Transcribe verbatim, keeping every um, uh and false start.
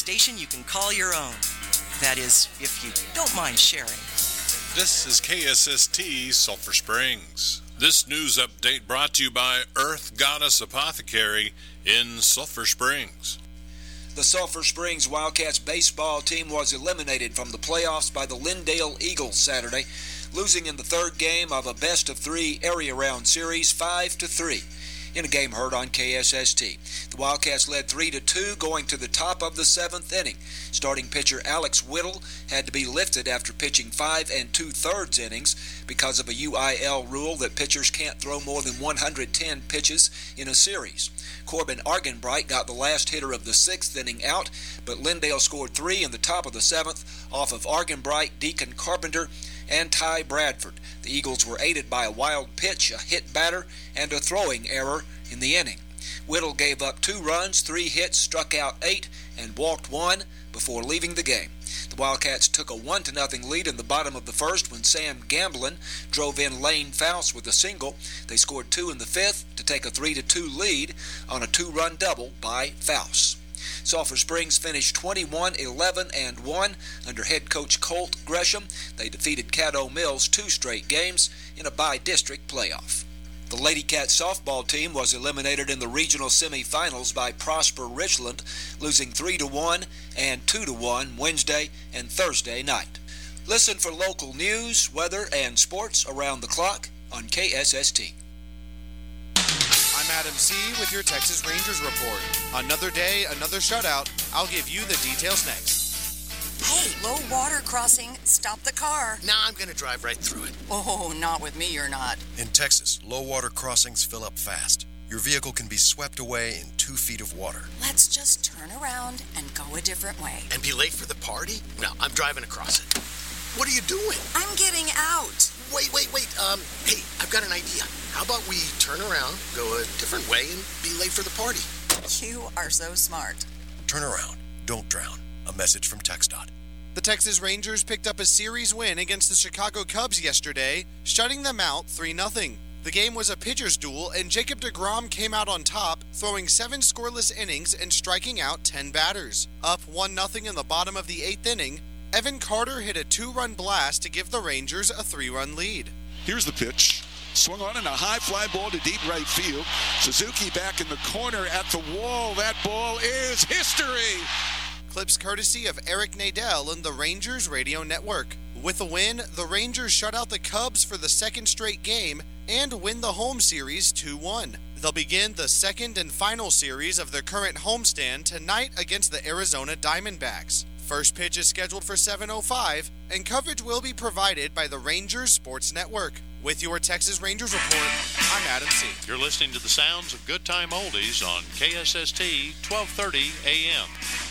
station you can call your own. That is, if you don't mind sharing. This is K S S T Sulphur Springs. This news update brought to you by Earth Goddess Apothecary in Sulphur Springs. The Sulphur Springs Wildcats baseball team was eliminated from the playoffs by the Lindale Eagles Saturday, losing in the third game of a best-of-three area round series five to three. In a game heard on K S S T. The Wildcats led three to two going to the top of the seventh inning. Starting pitcher Alex Whittle had to be lifted after pitching five and two-thirds innings because of a U I L rule that pitchers can't throw more than one hundred ten pitches in a series. Corbin Argenbright got the last hitter of the sixth inning out, but Lindale scored three in the top of the seventh off of Argenbright, Deacon Carpenter, and Ty Bradford. The Eagles were aided by a wild pitch, a hit batter, and a throwing error in the inning. Whittle gave up two runs, three hits, struck out eight, and walked one before leaving the game. The Wildcats took a one to nothing lead in the bottom of the first when Sam Gamblin drove in Lane Faust with a single. They scored two in the fifth to take a three to two lead on a two-run double by Faust. Sulphur Springs finished twenty-one eleven and one under head coach Colt Gresham. They defeated Caddo Mills two straight games in a bi-district playoff. The Lady Cats softball team was eliminated in the regional semifinals by Prosper Richland, losing three to one and two to one Wednesday and Thursday night. Listen for local news, weather, and sports around the clock on K S S T. I'm Adam C. with your Texas Rangers report. Another day, another shutout. I'll give you the details next. Hey, low water crossing. Stop the car. Nah, I'm going to drive right through it. Oh, not with me, you're not. In Texas, low water crossings fill up fast. Your vehicle can be swept away in two feet of water. Let's just turn around and go a different way. And be late for the party? No, I'm driving across it. What are you doing? I'm getting out. Wait, wait, wait. Um, hey, I've got an idea. How about we turn around, go a different way, and be late for the party? You are so smart. Turn around. Don't drown. A message from TxDOT. The Texas Rangers picked up a series win against the Chicago Cubs yesterday, shutting them out three nothing. The game was a pitcher's duel, and Jacob deGrom came out on top, throwing seven scoreless innings and striking out ten batters. Up one nothing in the bottom of the eighth inning, Evan Carter hit a two-run blast to give the Rangers a three-run lead. Here's the pitch. Swung on in a high fly ball to deep right field. Suzuki back in the corner at the wall. That ball is history. Clips courtesy of Eric Nadel and the Rangers Radio Network. With a win, the Rangers shut out the Cubs for the second straight game and win the home series two one. They'll begin the second and final series of their current homestand tonight against the Arizona Diamondbacks. First pitch is scheduled for seven oh five, and coverage will be provided by the Rangers Sports Network. With your Texas Rangers report, I'm Adam C. You're listening to the sounds of Good Time Oldies on K S S T twelve thirty A M.